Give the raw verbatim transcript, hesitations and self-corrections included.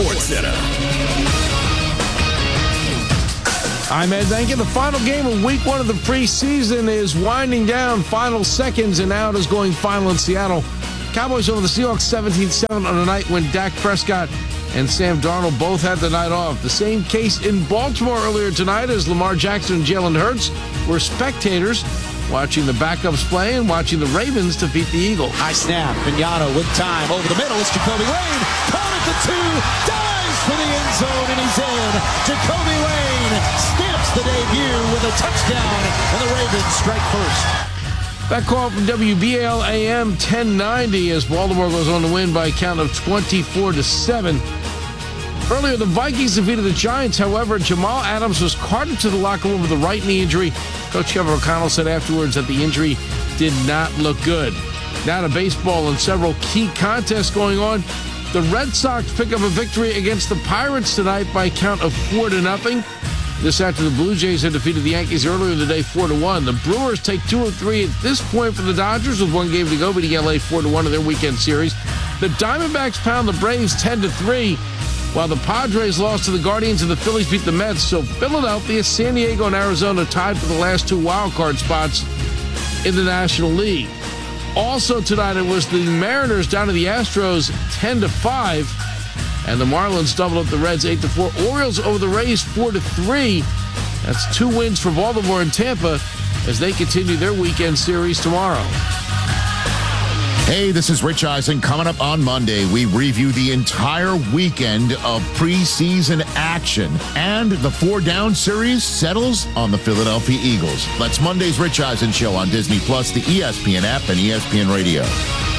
Sports Center. I'm Ed Dankin. The final game of week one of the preseason is winding down. Final seconds, and now it is going final in Seattle. Cowboys over the Seahawks seventeen seven on a night when Dak Prescott and Sam Darnold both had the night off. The same case in Baltimore earlier tonight as Lamar Jackson and Jalen Hurts were spectators watching the backups play and watching the Ravens defeat the Eagles. High snap. Vignano with time over the middle. It's Jacoby Lane. Caught at the two. Dives for the end zone, and he's in. Jacoby Lane stamps the debut with a touchdown, and the Ravens strike first. That call from W B L A M ten ninety as Baltimore goes on to win by a count of twenty-four to seven. Earlier, the Vikings defeated the Giants. However, Jamal Adams was carted to the locker room with a right knee injury. Coach Kevin O'Connell said afterwards that the injury did not look good. Now to baseball and several key contests going on. The Red Sox pick up a victory against the Pirates tonight by a count of four to nothing. This after the Blue Jays had defeated the Yankees earlier in the day four to one. The Brewers take two of three at this point for the Dodgers with one game to go, beating L A four to one in their weekend series. The Diamondbacks pound the Braves ten to three, while the Padres lost to the Guardians and the Phillies beat the Mets. So Philadelphia, San Diego, and Arizona tied for the last two wild card spots in the National League. Also tonight, it was the Mariners down to the Astros ten to five. And the Marlins doubled up the Reds eight to four. Orioles over the Rays four to three. That's two wins for Baltimore and Tampa as they continue their weekend series tomorrow. Hey, this is Rich Eisen. Coming up on Monday, we review the entire weekend of preseason action. And the four-down series settles on the Philadelphia Eagles. That's Monday's Rich Eisen Show on Disney Plus, the E S P N app, and E S P N Radio.